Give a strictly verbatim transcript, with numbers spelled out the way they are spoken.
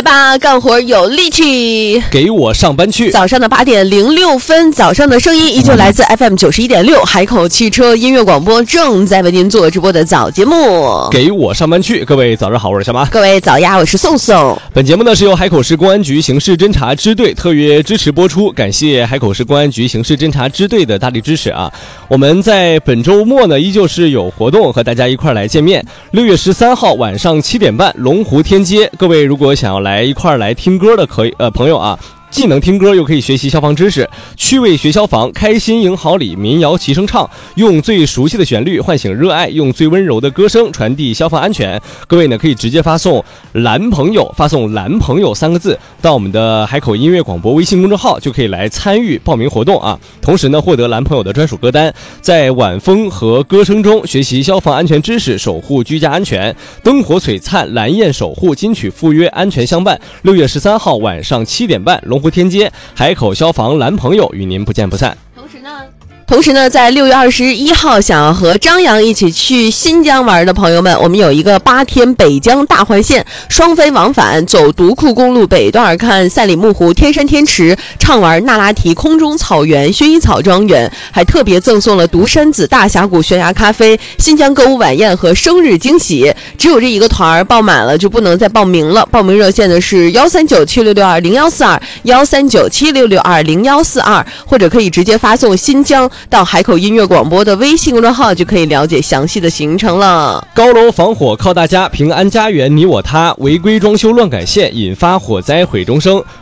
吧，干活有力气， 给我上班去。 早上的八点零六分，早上的声音依旧来自 F M 九十一点六海口汽车音乐广播，正在为您做直播的早节目。 给我上班去，各位早上好，我是小马。 各位早呀，我是宋宋。 本节目呢是由海口市公安局刑事侦查支队特约支持播出，感谢海口市公安局刑事侦查支队的大力支持啊！我们在本周末呢，依旧是有活动和大家一块来见面。六月十三号晚上七点半，龙湖天街，各位如果想要来一块来听歌的可以呃朋友啊。既能听歌又可以学习消防知识，趣味学消防，开心迎好礼，民谣齐声唱，用最熟悉的旋律唤醒热爱，用最温柔的歌声传递消防安全。各位呢可以直接发送蓝朋友发送蓝朋友三个字到我们的海口音乐广播微信公众号，就可以来参与报名活动啊。同时呢获得蓝朋友的专属歌单，在晚风和歌声中学习消防安全知识，守护居家安全。灯火璀璨，蓝焰守护，金曲赴约，安全相伴。六月十三号晚上七点半，龙湖天街海口消防蓝朋友与您不见不散。 同时呢同时呢，在六月二十一号，想要和张扬一起去新疆玩的朋友们，我们有一个八天北疆大环线，双飞往返，走独库公路北段，看赛里木湖、天山天池，畅玩那拉提空中草原、薰衣草庄园，还特别赠送了独山子大峡谷悬崖咖啡、新疆歌舞晚宴和生日惊喜。只有这一个团报满了就不能再报名了。报名热线呢是幺三九七六六二零幺四二幺三九七六六二零幺四二，或者可以直接发送新疆到海口音乐广播的微信公众号，就可以了解详细的行程了。 高楼防火靠大家，平安家园你我他，违规装修乱改线引发火灾毁终生。